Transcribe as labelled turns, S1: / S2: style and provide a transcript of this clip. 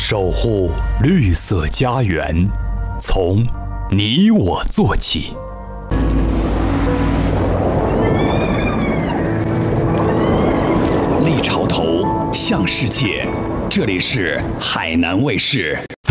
S1: 守护绿色家园，从你我做起。立潮头向世界，这里是海南卫视。